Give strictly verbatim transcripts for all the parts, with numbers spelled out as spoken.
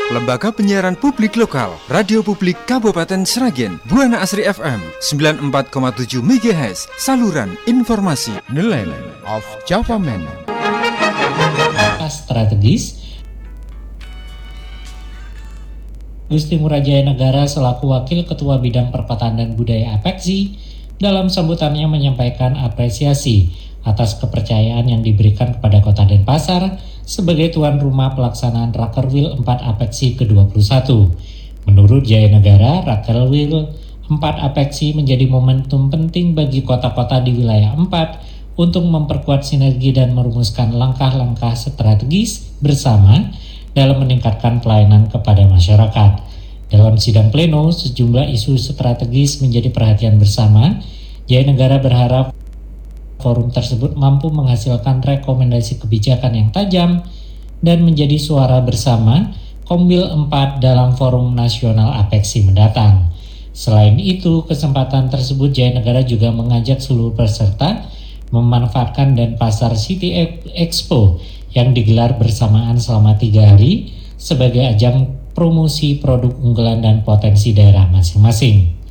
Lembaga Penyiaran Publik Lokal, Radio Publik Kabupaten Sragen, Buana Asri F M sembilan puluh empat koma tujuh megahertz, saluran informasi nelayan of Java Man. Strategis Gusti Ngurah Jaya Negara selaku Wakil Ketua Bidang Perkotaan dan Budaya Apexi dalam sambutannya menyampaikan apresiasi atas kepercayaan yang diberikan kepada Kota Denpasar sebagai tuan rumah pelaksanaan Rakerwil empat Apexi ke dua puluh satu. Menurut Jaya Negara, Rakerwil empat Apexi menjadi momentum penting bagi kota-kota di wilayah empat untuk memperkuat sinergi dan merumuskan langkah-langkah strategis bersama dalam meningkatkan pelayanan kepada masyarakat. Dalam sidang pleno, sejumlah isu strategis menjadi perhatian bersama. Jaya Negara berharap forum tersebut mampu menghasilkan rekomendasi kebijakan yang tajam dan menjadi suara bersama Kombil empat dalam forum nasional Apexi mendatang. Selain itu, kesempatan tersebut Jaya Negara juga mengajak seluruh peserta memanfaatkan Denpasar City Expo yang digelar bersamaan selama tiga hari sebagai ajang promosi produk unggulan dan potensi daerah masing-masing.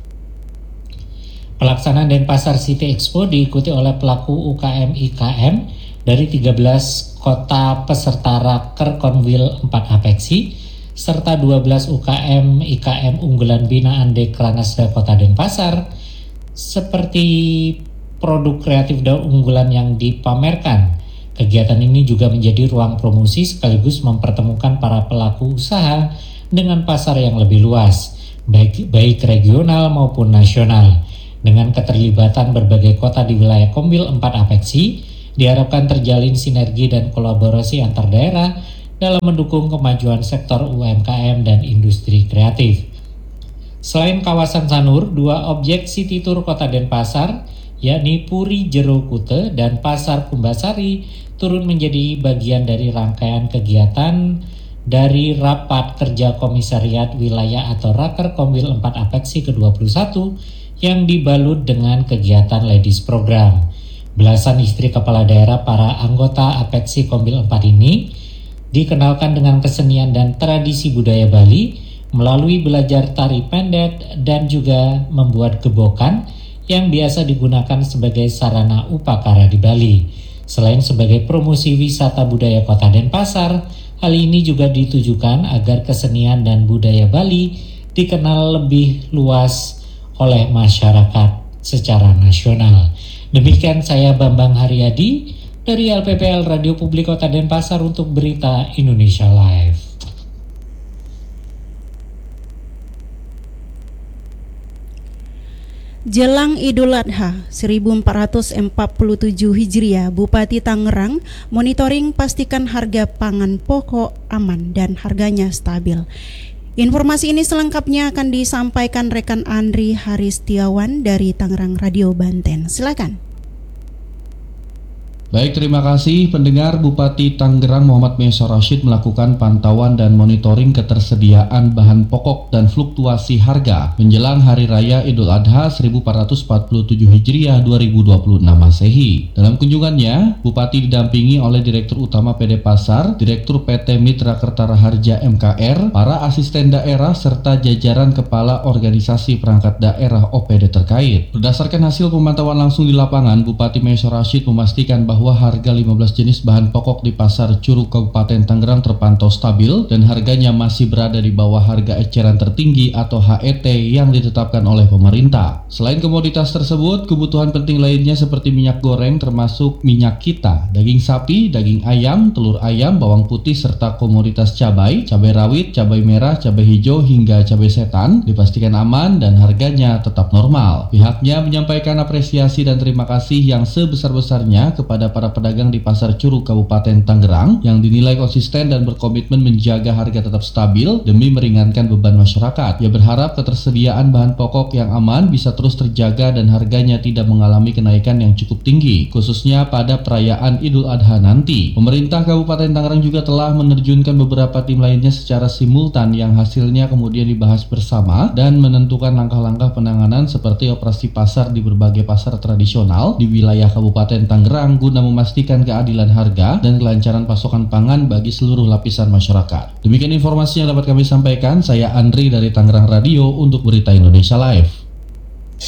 Pelaksanaan Denpasar City Expo diikuti oleh pelaku U K M I K M dari tiga belas kota peserta Rakerwil empat Apexi serta dua belas U K M I K M unggulan binaan Dekranasda Kota Denpasar seperti produk kreatif dan unggulan yang dipamerkan. Kegiatan ini juga menjadi ruang promosi sekaligus mempertemukan para pelaku usaha dengan pasar yang lebih luas, baik, baik regional maupun nasional. Dengan keterlibatan berbagai kota di wilayah Kombil empat Apexi, diharapkan terjalin sinergi dan kolaborasi antar daerah dalam mendukung kemajuan sektor U M K M dan industri kreatif. Selain kawasan Sanur, dua objek City Tour Kota Denpasar, yakni Puri Jero Kute dan Pasar Kumbasari, turun menjadi bagian dari rangkaian kegiatan dari Rapat Kerja Komisariat Wilayah atau Raker Kombil empat Apexi ke dua puluh satu yang dibalut dengan kegiatan Ladies Program. Belasan istri kepala daerah para anggota Apexi Kombil empat ini dikenalkan dengan kesenian dan tradisi budaya Bali melalui belajar tari pendet dan juga membuat gebokan yang biasa digunakan sebagai sarana upakara di Bali. Selain sebagai promosi wisata budaya Kota Denpasar, hal ini juga ditujukan agar kesenian dan budaya Bali dikenal lebih luas oleh masyarakat secara nasional. Demikian saya Bambang Haryadi dari L P P L Radio Publik Kota Denpasar untuk Berita Indonesia Live. Jelang Idul Adha seribu empat ratus empat puluh tujuh Hijriah, Bupati Tangerang monitoring pastikan harga pangan pokok aman dan harganya stabil. Informasi ini selengkapnya akan disampaikan rekan Andri Haristiawan dari Tangerang Radio Banten. Silakan. Baik, terima kasih pendengar. Bupati Tangerang Muhammad Meisar Rashid melakukan pantauan dan monitoring ketersediaan bahan pokok dan fluktuasi harga menjelang Hari Raya Idul Adha seribu empat ratus empat puluh tujuh Hijriah dua ribu dua puluh enam Masehi. Dalam kunjungannya, Bupati didampingi oleh Direktur Utama P D Pasar, Direktur P T Mitra Kertara Harja M K R, para asisten daerah serta jajaran kepala organisasi perangkat daerah O P D terkait. Berdasarkan hasil pemantauan langsung di lapangan, Bupati Meisar Rashid memastikan bahwa bahwa harga lima belas jenis bahan pokok di Pasar Curug Kabupaten Tangerang terpantau stabil dan harganya masih berada di bawah harga eceran tertinggi atau H E T yang ditetapkan oleh pemerintah. Selain komoditas tersebut, kebutuhan penting lainnya seperti minyak goreng termasuk minyak kita, daging sapi, daging ayam, telur ayam, bawang putih serta komoditas cabai, cabai rawit, cabai merah, cabai hijau hingga cabai setan dipastikan aman dan harganya tetap normal. Pihaknya menyampaikan apresiasi dan terima kasih yang sebesar-besarnya kepada para pedagang di Pasar Curug Kabupaten Tangerang yang dinilai konsisten dan berkomitmen menjaga harga tetap stabil demi meringankan beban masyarakat. Ia berharap ketersediaan bahan pokok yang aman bisa terus terjaga dan harganya tidak mengalami kenaikan yang cukup tinggi, khususnya pada perayaan Idul Adha nanti. Pemerintah Kabupaten Tangerang juga telah menerjunkan beberapa tim lainnya secara simultan yang hasilnya kemudian dibahas bersama dan menentukan langkah-langkah penanganan seperti operasi pasar di berbagai pasar tradisional di wilayah Kabupaten Tangerang guna guna memastikan keadilan harga dan kelancaran pasokan pangan bagi seluruh lapisan masyarakat. Demikian informasi yang dapat kami sampaikan. Saya Andri dari Tangerang Radio untuk Berita Indonesia Live.